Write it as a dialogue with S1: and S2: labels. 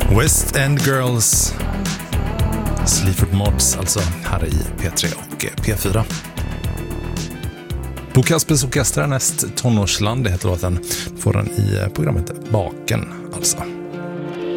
S1: West End Girls, Sleaford Mods, alltså här i P3 och P4. Bo Kaspers Orkester, näst tonårsland, det heter låten. Får den i programmet Baken, alltså.